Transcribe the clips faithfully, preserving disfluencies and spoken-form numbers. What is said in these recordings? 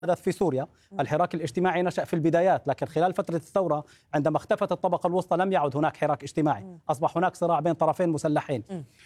حدث في سوريا. الحراك الاجتماعي نشأ في البدايات، لكن خلال فترة الثورة عندما اختفت الطبقة الوسطى لم يعد هناك حراك اجتماعي، أصبح هناك صراع بين طرفين مسلحين.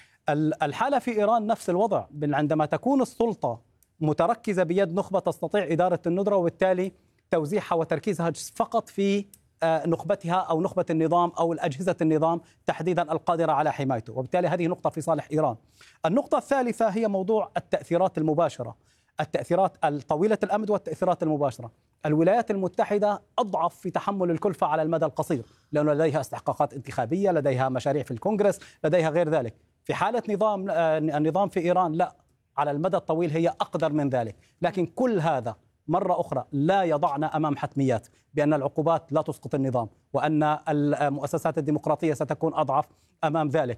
الحالة في إيران نفس الوضع، عندما تكون السلطة متركزة بيد نخبة تستطيع إدارة الندرة، وبالتالي توزيعها وتركيزها فقط في نخبتها أو نخبة النظام أو الأجهزة النظام تحديدا القادرة على حمايته، وبالتالي هذه نقطة في صالح إيران. النقطة الثالثة هي موضوع التأثيرات المباشرة، التأثيرات الطويلة الأمد والتأثيرات المباشرة. الولايات المتحدة أضعف في تحمل الكلفة على المدى القصير، لأنه لديها استحقاقات انتخابية، لديها مشاريع في الكونغرس، لديها غير ذلك. في حالة نظام النظام في إيران لا، على المدى الطويل هي أقدر من ذلك. لكن كل هذا مرة أخرى لا يضعنا أمام حتميات بأن العقوبات لا تسقط النظام، وأن المؤسسات الديمقراطية ستكون أضعف أمام ذلك.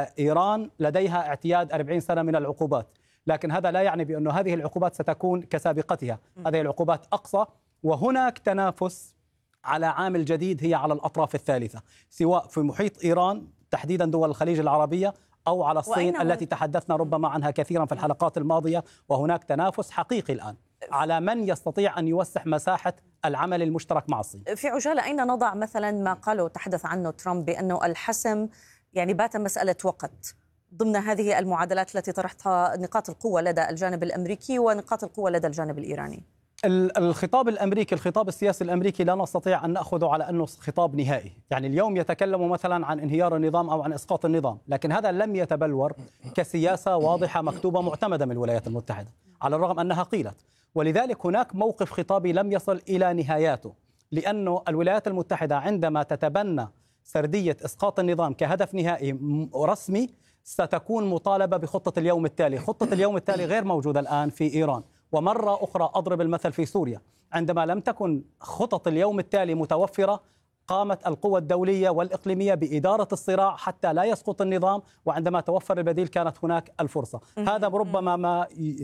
إيران لديها اعتياد أربعين سنة من العقوبات، لكن هذا لا يعني بأن هذه العقوبات ستكون كسابقتها. هذه العقوبات أقصى، وهناك تنافس على عامل جديد هي على الأطراف الثالثة، سواء في محيط إيران تحديدا دول الخليج العربية أو على الصين التي تحدثنا ربما عنها كثيرا في الحلقات الماضية. وهناك تنافس حقيقي الآن على من يستطيع أن يوسع مساحة العمل المشترك مع الصين. في عجالة، أين نضع مثلا ما قاله تحدث عنه ترامب بأنه الحسم يعني بات مسألة وقت ضمن هذه المعادلات التي طرحتها نقاط القوة لدى الجانب الأمريكي ونقاط القوة لدى الجانب الإيراني؟ الخطاب الأمريكي، الخطاب السياسي الأمريكي لا نستطيع أن نأخذه على أنه خطاب نهائي. يعني اليوم يتكلموا مثلا عن انهيار النظام أو عن إسقاط النظام، لكن هذا لم يتبلور كسياسة واضحة مكتوبة معتمدة من الولايات المتحدة على الرغم أنها قيلت. ولذلك هناك موقف خطابي لم يصل إلى نهاياته، لأنه الولايات المتحدة عندما تتبنى سردية إسقاط النظام كهدف نهائي رسمي ستكون مطالبة بخطة اليوم التالي. خطة اليوم التالي غير موجودة الآن في إيران. ومرة أخرى أضرب المثل في سوريا، عندما لم تكن خطط اليوم التالي متوفرة قامت القوى الدولية والإقليمية بإدارة الصراع حتى لا يسقط النظام، وعندما توفر البديل كانت هناك الفرصة. هذا ربما ما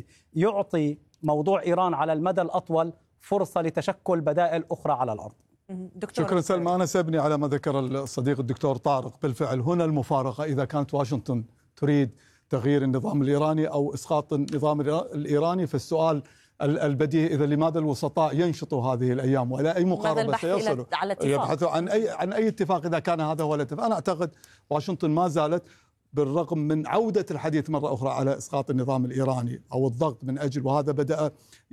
يعطي موضوع إيران على المدى الأطول فرصة لتشكل بدائل أخرى على الأرض. شكرا سلمى. أنا سأبني على ما ذكر الصديق الدكتور طارق. بالفعل هنا المفارقة، إذا كانت واشنطن تريد تغيير النظام الإيراني أو إسقاط النظام الإيراني، فالسؤال البديهي إذا لماذا الوسطاء ينشطوا هذه الأيام ولا أي مقاربة سيصلوا يبحثوا عن أي عن أي اتفاق إذا كان هذا هو الاتفاق. أنا أعتقد واشنطن ما زالت بالرغم من عودة الحديث مرة أخرى على إسقاط النظام الإيراني أو الضغط من أجل، وهذا بدأ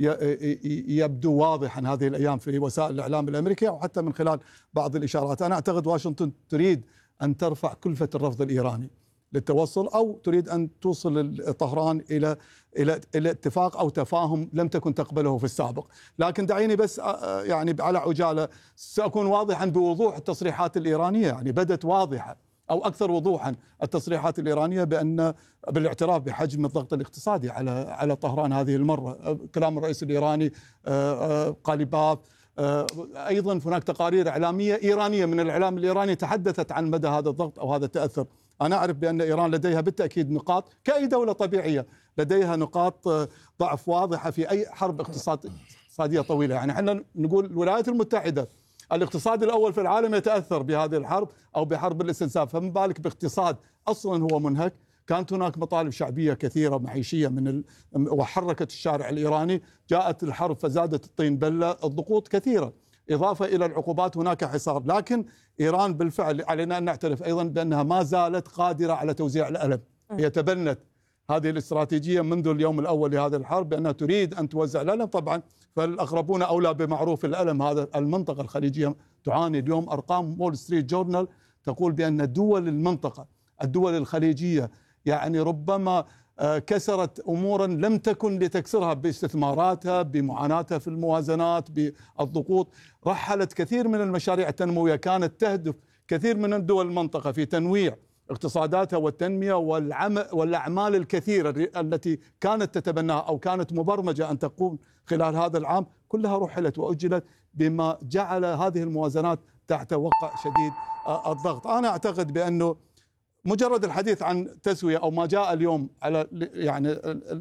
يبدو واضحا هذه الأيام في وسائل الإعلام الأمريكية وحتى من خلال بعض الإشارات. أنا أعتقد واشنطن تريد أن ترفع كلفة الرفض الإيراني للتوصل، أو تريد أن توصل طهران إلى إلى إلى اتفاق أو تفاهم لم تكن تقبله في السابق. لكن دعيني بس يعني على عجالة سأكون واضحا بوضوح التصريحات الإيرانية، يعني بدت واضحة أو أكثر وضوحا التصريحات الإيرانية بأن بالاعتراف بحجم الضغط الاقتصادي على على طهران هذه المرة. كلام الرئيس الإيراني قاليباف، أيضا هناك تقارير إعلامية إيرانية من الإعلام الإيراني تحدثت عن مدى هذا الضغط أو هذا التأثر. أنا أعرف بأن إيران لديها بالتأكيد نقاط كأي دولة طبيعية، لديها نقاط ضعف واضحة في أي حرب اقتصادية طويلة. يعني احنا نقول الولايات المتحدة الاقتصاد الأول في العالم يتأثر بهذه الحرب أو بحرب الاستنزاف، فما بالك باقتصاد أصلا هو منهك. كانت هناك مطالب شعبية كثيرة معيشية من ال... وحركت الشارع الإيراني. جاءت الحرب فزادت الطين بلة، الضغوط كثيرة، إضافة إلى العقوبات هناك حصار. لكن إيران بالفعل علينا أن نعترف أيضا بأنها ما زالت قادرة على توزيع الألم. هي تبنت هذه الاستراتيجية منذ اليوم الأول لهذه الحرب بأنها تريد أن توزع الألم. طبعا فالأقربون أولى بمعروف الألم. هذا المنطقة الخليجية تعاني اليوم. أرقام وول ستريت جورنال تقول بأن دول المنطقة الدول الخليجية يعني ربما كسرت أمورا لم تكن لتكسرها باستثماراتها، بمعاناتها في الموازنات، بالضغوط. رحلت كثير من المشاريع التنموية كانت تهدف كثير من الدول المنطقة في تنويع اقتصاداتها والتنمية والعمل والأعمال الكثيرة التي كانت تتبناها أو كانت مبرمجة أن تقوم خلال هذا العام، كلها رحلت وأجلت، بما جعل هذه الموازنات تحت وقع شديد الضغط. أنا أعتقد بأنه مجرد الحديث عن تسوية أو ما جاء اليوم على يعني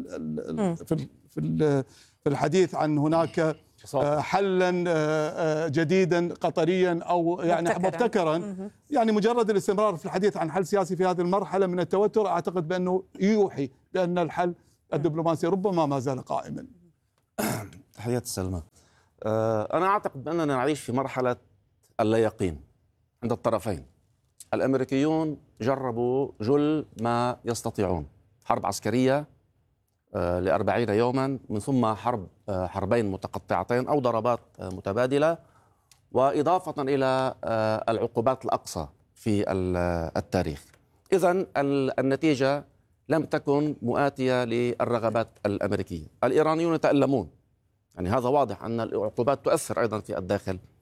في في الحديث عن هناك حلا جديدا قطريا أو يعني مبتكرا، يعني مجرد الاستمرار في الحديث عن حل سياسي في هذه المرحلة من التوتر أعتقد بأنه يوحي بأن الحل الدبلوماسي ربما ما زال قائما. تحياتي سلمى. أنا أعتقد بأننا نعيش في مرحلة اللا يقين عند الطرفين. الأمريكيون جربوا جل ما يستطيعون، حرب عسكرية لأربعين يوما، من ثم حرب حربين متقطعتين أو ضربات متبادلة، وإضافة إلى العقوبات الأقصى في التاريخ. إذن النتيجة لم تكن مؤاتية للرغبات الأمريكية. الإيرانيون يتألمون، يعني هذا واضح أن العقوبات تؤثر أيضا في الداخل